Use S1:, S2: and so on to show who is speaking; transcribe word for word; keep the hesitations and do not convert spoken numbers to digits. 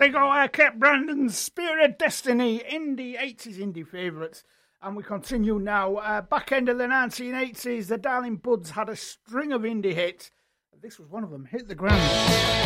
S1: They go, I kept Brandon's Spirit of Destiny, indie, eighties indie favourites. And we continue now. Uh, back end of the nineteen eighties, the Darling Buds had a string of indie hits. This was one of them, Hit the Ground.